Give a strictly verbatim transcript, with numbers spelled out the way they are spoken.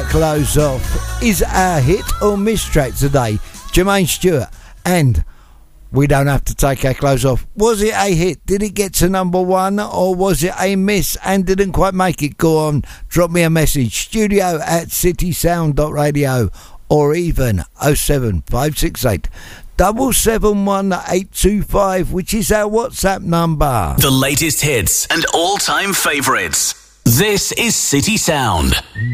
our close off is our hit or miss track today, Jermaine Stewart. And we don't have to take our clothes off. Was it a hit? Did it get to number one, or was it a miss and didn't quite make it? Go on, drop me a message. Studio at citysound dot radio or even oh seven five six eight double seven one eight two five, which is our WhatsApp number. The latest hits and all-time favourites. This is City Sound.